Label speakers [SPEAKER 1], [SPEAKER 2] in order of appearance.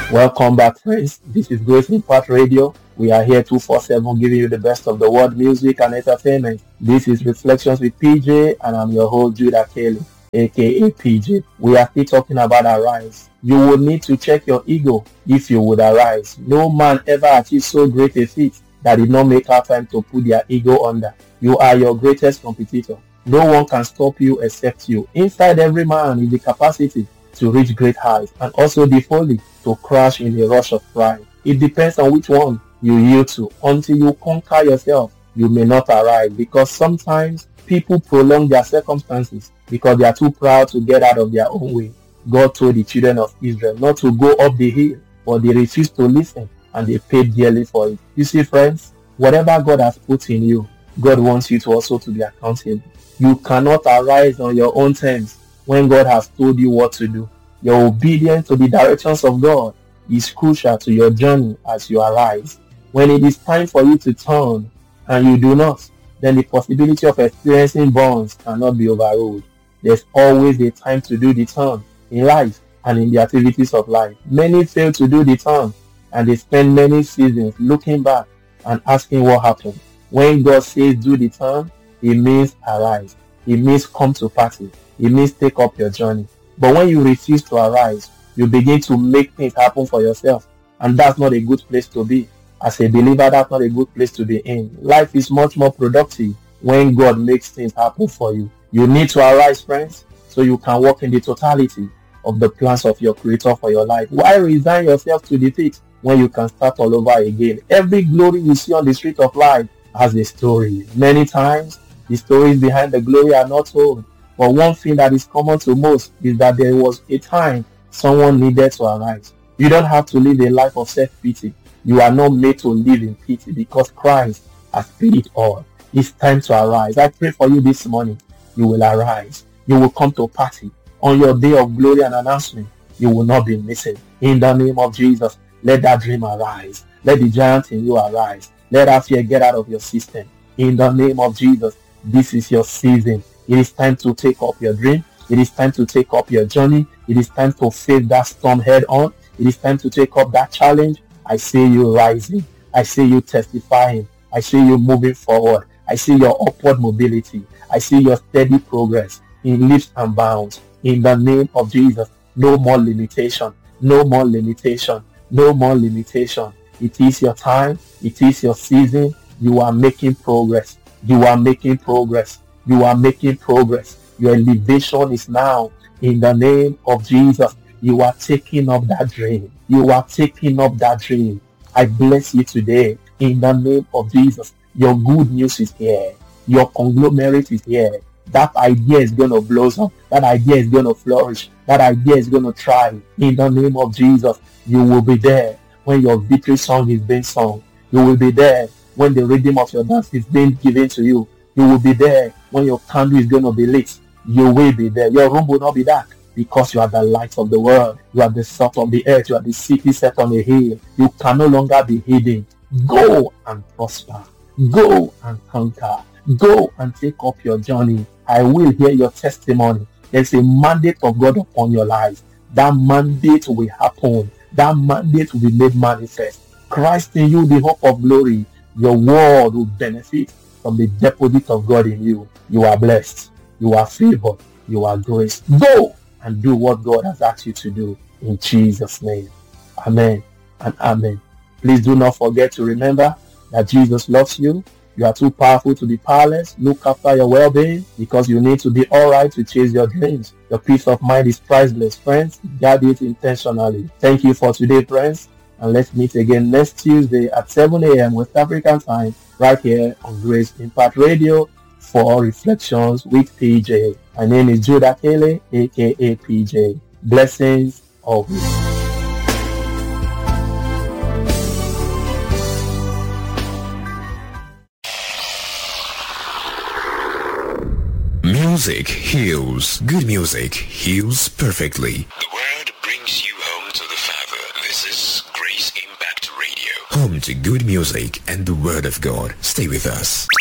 [SPEAKER 1] Welcome back, friends. This is Grace Impact Radio. We are here 247 giving you the best of the world music and entertainment. This is Reflections with PJ, and I'm your host, Judah Kelly, aka PJ. We are still talking about arise. You will need to check your ego if you would arise. No man ever achieved so great a feat that did not make out time to put their ego under. You are your greatest competitor. No one can stop you except you. Inside every man is the capacity to reach great heights and also the folly to crash in a rush of pride. It depends on which one you yield to. Until you conquer yourself, you may not arise, because sometimes people prolong their circumstances because they are too proud to get out of their own way. God told the children of Israel not to go up the hill, but they refused to listen and they paid dearly for it. You see, friends, whatever God has put in you, God wants you to also to be accountable. You cannot arise on your own terms when God has told you what to do. Your obedience to the directions of God is crucial to your journey as you arise. When it is time for you to turn and you do not, then the possibility of experiencing bonds cannot be overruled. There's always a time to do the turn in life and in the activities of life. Many fail to do the turn, and they spend many seasons looking back and asking what happened. When God says do the turn, it means arise. It means come to party. It means take up your journey. But when you refuse to arise, you begin to make things happen for yourself. And that's not a good place to be. As a believer, that's not a good place to be in. Life is much more productive when God makes things happen for you. You need to arise, friends, so you can walk in the totality of the plans of your Creator for your life. Why resign yourself to defeat when you can start all over again? Every glory you see on the street of life has a story. Many times, the stories behind the glory are not told. But one thing that is common to most is that there was a time someone needed to arise. You don't have to live a life of self-pity. You are not made to live in pity because Christ has paid it all. It's time to arise. I pray for you this morning. You will arise. You will come to party. On your day of glory and announcement, you will not be missing. In the name of Jesus, let that dream arise. Let the giant in you arise. Let that fear get out of your system. In the name of Jesus, this is your season. It is time to take up your dream. It is time to take up your journey. It is time to face that storm head on. It is time to take up that challenge. I see you rising. I see you testifying. I see you moving forward. I see your upward mobility. I see your steady progress in leaps and bounds. In the name of Jesus, no more limitation. No more limitation. No more limitation. It is your time. It is your season. You are making progress. You are making progress. You are making progress. Your elevation is now. In the name of Jesus, you are taking up that dream. You are taking up that dream. I bless you today. In the name of Jesus, your good news is here. Your conglomerate is here. That idea is going to blossom. That idea is going to flourish. That idea is going to thrive. In the name of Jesus, you will be there when your victory song is being sung. You will be there when the rhythm of your dance is being given to you. You will be there when your candle is going to be lit. You will be there. Your room will not be dark because you are the light of the world. You are the salt of the earth. You are the city set on a hill. You can no longer be hidden. Go and prosper. Go and conquer. Go and take up your journey. I will hear your testimony. There's a mandate of God upon your life. That mandate will happen. That mandate will be made manifest. Christ in you, the hope of glory. Your world will benefit from the deposit of God in you. You are blessed. You are favored. You are graced. Go and do what God has asked you to do in Jesus' name. Amen and amen. Please do not forget to remember that Jesus loves you. You are too powerful to be powerless. Look after your well-being because you need to be all right to chase your dreams. Your peace of mind is priceless, friends. Guard it intentionally. Thank you for today, friends. And let's meet again next Tuesday at 7 a.m. West African time right here on Grace Impact Radio for Reflections with PJ. My name is Judah Kelly, aka PJ. Blessings always.
[SPEAKER 2] Music heals. Good music heals perfectly. The word brings you home to the Father. This is Grace Impact Radio. Home to good music and the Word of God. Stay with us.